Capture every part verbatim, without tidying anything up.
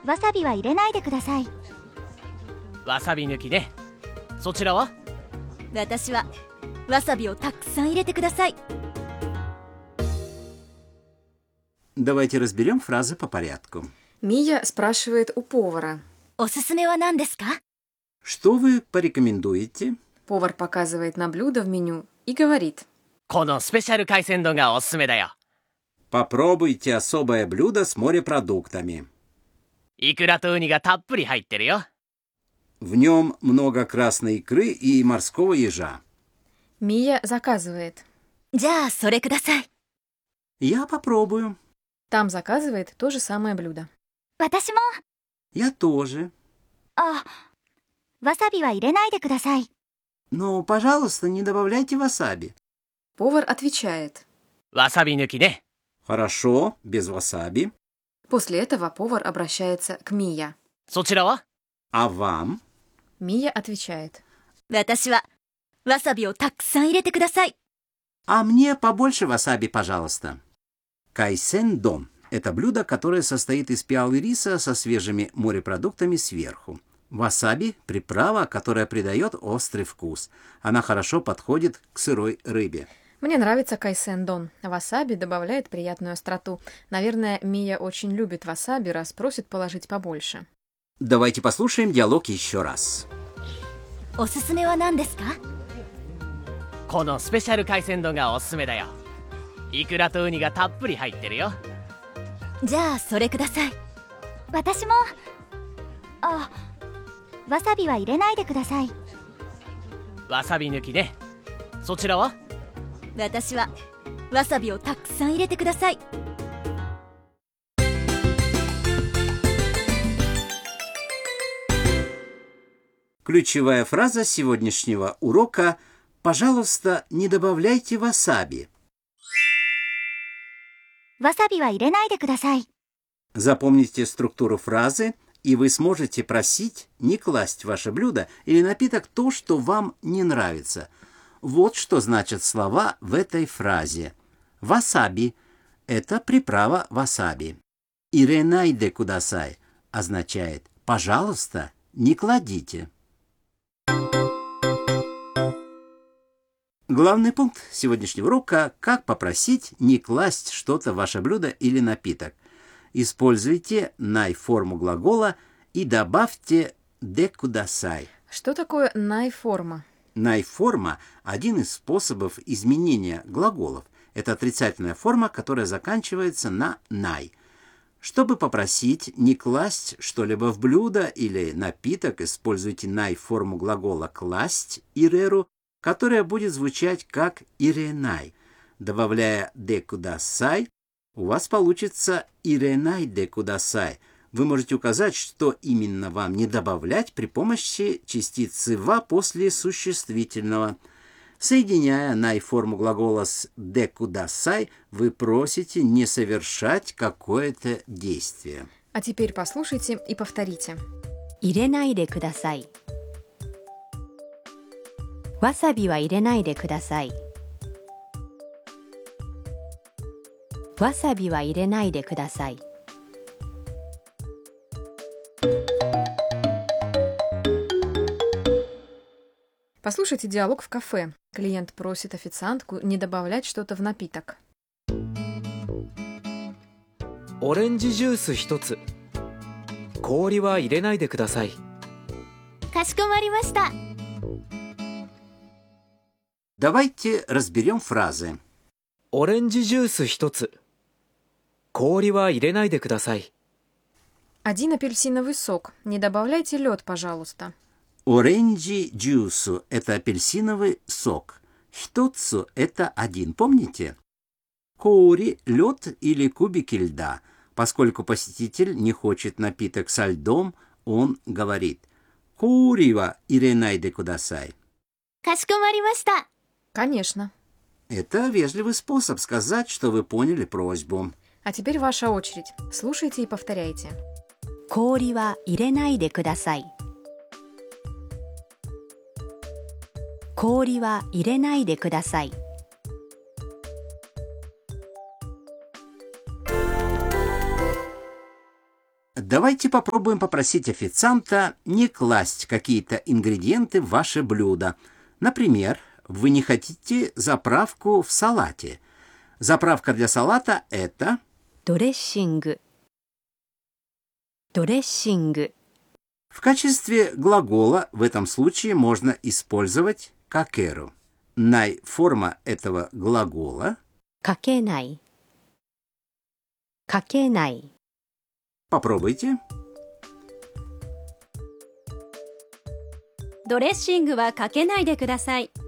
わさびは入れないでください。 わさび抜きね。そちらは？ 私はわさびをたくさん入れてください。 Давайте разберем фразы по порядку. Мия спрашивает у повара. おすすめは何ですか？ Что вы порекомендуете? Повар показывает на блюдо в меню и говорит. このスペシャル海鮮丼がおすすめだよ。 Попробуйте особое блюдо с морепродуктами. イクラとウニがたっぷり入ってるよ。 В нем много красной икры и морского ежа. Мия заказывает. じゃあそれください。 Я попробую. Там заказывает то же самое блюдо. 私も。 Я тоже. あ、わさびは入れないでください。 Но, пожалуйста, не добавляйте васаби. Повар отвечает. わさび抜きね。 Хорошо, без васаби. После этого повар обращается к Мия. そちらは？ А вам? Мия отвечает. 私はわさびをたくさん入れてください。 А мне побольше васаби, пожалуйста. Кайсен-дон – это блюдо, которое состоит из пиалы риса со свежими морепродуктами сверху. Васаби – приправа, которая придает острый вкус. Она хорошо подходит к сырой рыбе. Мне нравится кайсен-дон. Васаби добавляет приятную остроту. Наверное, Мия очень любит васаби, раз просит положить побольше. Давайте послушаем диалог еще раз. おすすめは何ですか？ このスペシャル海鮮丼がおすすめだよ。イクラとウニがたっぷり入ってるよ。 じゃあそれください。 私も。あ、わさびは入れないでください。 わさび抜きね。そちらは？ 私はわさびをたくさん入れてください。 Ключевая фраза сегодняшнего урока «Пожалуйста, не добавляйте васаби». わさびは入れないでください。 Запомните структуру фразы, и вы сможете просить не класть в ваше блюдо или напиток то, что вам не нравится. Вот что значат слова в этой фразе. Васаби – это приправа васаби. Иренайде кудасай означает «пожалуйста, не кладите». Главный пункт сегодняшнего урока – как попросить не класть что-то в ваше блюдо или напиток. Используйте най-форму глагола и добавьте «де кудасай». Что такое най-форма? Най-форма – один из способов изменения глаголов. Это отрицательная форма, которая заканчивается на «най». Чтобы попросить не класть что-либо в блюдо или напиток, используйте най-форму глагола «класть» иреру, которая будет звучать как «иренай». Добавляя «де кудасай», у вас получится «иренай де кудасай». Вы можете указать, что именно вам не добавлять при помощи частицы «ва» после существительного. Соединяя най-форму глагола с «де кудасай», вы просите не совершать какое-то действие. А теперь послушайте и повторите. 入れないでください。わさびは入れないでください。わさびは入れないでください。 Послушайте диалог в кафе. Клиент просит официантку не добавлять что-то в напиток. オレンジジュース一つ。氷は入れないでください。 かしこまりました。 Давайте разберем фразы. オレンジジュース一つ。氷は入れないでください。 Один апельсиновый сок. Не добавляйте лед, пожалуйста. Оренджи джусу – это апельсиновый сок. Хитоцу – это один, помните? Коури – лед или кубики льда. Поскольку посетитель не хочет напиток со льдом, он говорит «Коурива иренайде кудасай». かしこまりました。 Конечно. Это вежливый способ сказать, что вы поняли просьбу. А теперь ваша очередь. Слушайте и повторяйте. 氷は入れないでください。氷は入れないでください。 Давайте попробуем попросить официанта не класть какие-то ингредиенты в ваше блюдо. Например, вы не хотите заправку в салате. Заправка для салата – это ドレッシングドレッシング в качестве глагола в этом случае можно использовать какеру. Най форма этого глагола かけないかけない попробуйте. ドレッシングはかけないでください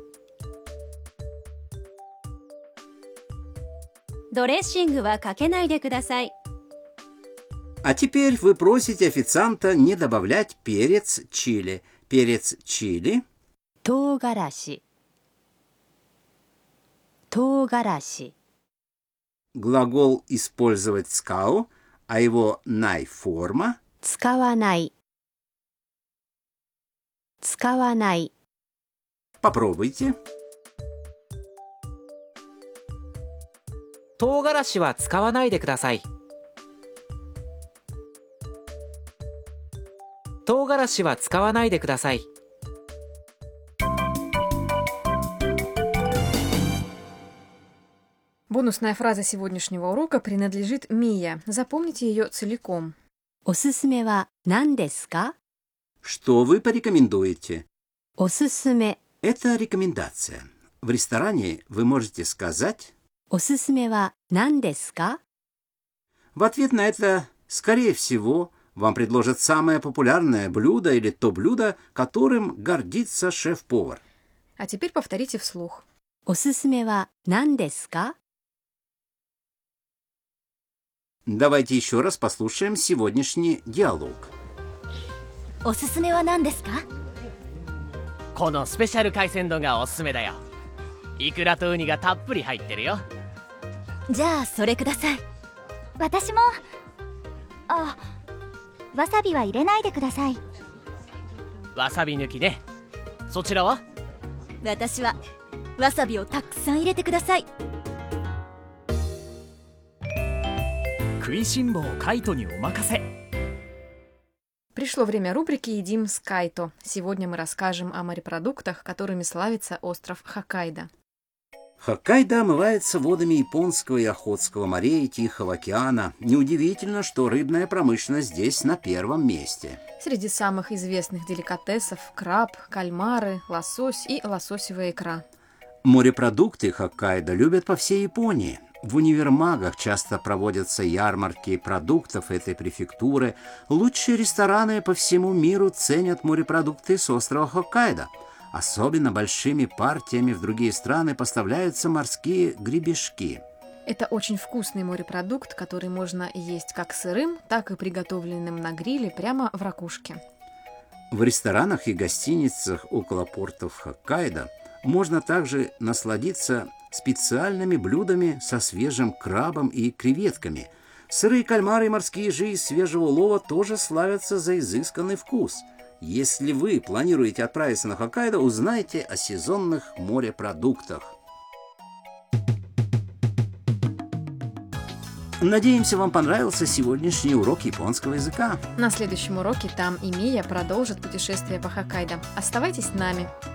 ドレッシングはかけないでください А теперь вы просите официанта не добавлять перец чили. Перец чили 唐辛子唐辛子 глагол использовать скау, а его най форма 使わない使わない попробуйте. 唐辛子は使わないでください唐辛子は使わないでください Бонусная фраза сегодняшнего урока принадлежит Мия. Запомните ее целиком. おすすめは何ですか Что вы порекомендуете? おすすめ Это рекомендация. В ресторане вы можете сказать おすすめは何ですか в ответ на это, скорее всего, вам предложат самое популярное блюдо или то блюдо, которым гордится шеф-повар. А теперь повторите вслух. おすすめは何ですか Давайте еще раз послушаем сегодняшний диалог. おすすめは何ですか？ このスペシャル海鮮丼がおすすめだよ。イクラとウニがたっぷり入ってるよ。 じゃあそれください。私も。あ、わさびは入れないでください。 わさび抜きね。そちらは？ 私はわさびをたくさん入れてください食いしん坊カイトにお任せ。 Пришло время рубрики «Едим с Кайто». Сегодня мы расскажем о морепродуктах, которыми славится остров Хоккайдо. Хоккайдо омывается водами Японского и Охотского морей и Тихого океана. Неудивительно, что рыбная промышленность здесь на первом месте. Среди самых известных деликатесов – краб, кальмары, лосось и лососевая икра. Морепродукты Хоккайдо любят по всей Японии. В универмагах часто проводятся ярмарки продуктов этой префектуры. Лучшие рестораны по всему миру ценят морепродукты с острова Хоккайдо. Особенно большими партиями в другие страны поставляются морские гребешки. Это очень вкусный морепродукт, который можно есть как сырым, так и приготовленным на гриле прямо в ракушке. В ресторанах и гостиницах около портов Хоккайдо можно также насладиться специальными блюдами со свежим крабом и креветками. Сырые кальмары и морские ежи из свежего улова тоже славятся за изысканный вкус. Если вы планируете отправиться на Хоккайдо, узнайте о сезонных морепродуктах. Надеемся, вам понравился сегодняшний урок японского языка. На следующем уроке Там и Мия продолжат путешествие по Хоккайдо. Оставайтесь с нами.